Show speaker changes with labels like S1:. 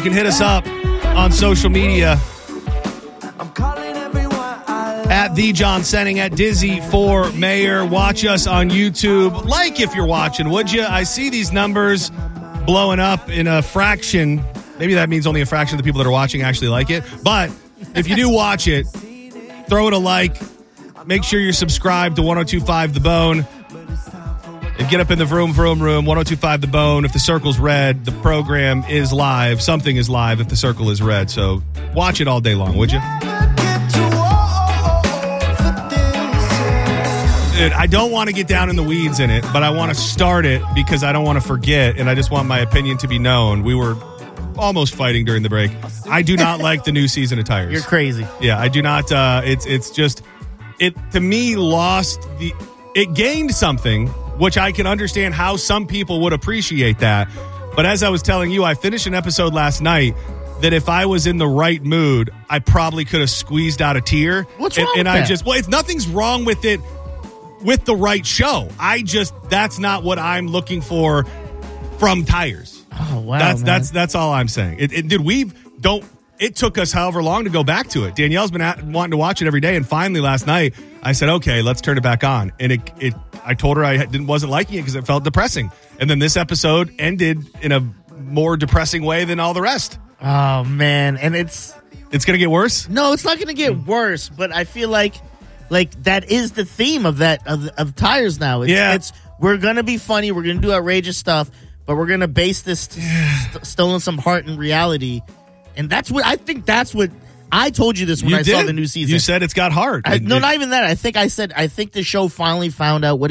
S1: You can hit us up on social media at the John Senning, at Dizzy for Mayor. Watch us on YouTube. Like if you're watching, would you? I see these numbers blowing up in a fraction. Maybe that means only a fraction of the people that are watching actually like it. But if you do watch it, throw it a like. Make sure you're subscribed to 102.5 The Bone. And get up in the vroom 102.5 The Bone. If the circle's red, the program is live. Something is live if the circle is red. So watch it all day long, would you? I don't want to get down in the weeds in it, but I want to start it because I don't want to forget, and I just want my opinion to be known. We were almost fighting during the break. I do not like the new season of Tires.
S2: You're crazy.
S1: Yeah, I do not. It's just, it to me it gained something, which I can understand how some people would appreciate that. But as I was telling you, I finished an episode last night that if I was in the right mood, I probably could have squeezed out a tear.
S2: What's wrong with that?
S1: Nothing's wrong with it. With the right show. That's not what I'm looking for from Tires.
S2: Oh, wow.
S1: That's all I'm saying. It took us however long to go back to it. Danielle's been wanting to watch it every day, and finally last night I said, okay, let's turn it back on. And I told her I wasn't liking it because it felt depressing. And then this episode ended in a more depressing way than all the rest.
S2: Oh, man. And it's
S1: going to get worse?
S2: No, it's not going to get worse, but I feel like that is the theme of Tires now. We're going to be funny. We're going to do outrageous stuff, but we're going to base this stolen some heart and reality. And that's what I told you this when I saw the new season.
S1: You said it's got heart.
S2: Not even that. I think the show finally found out what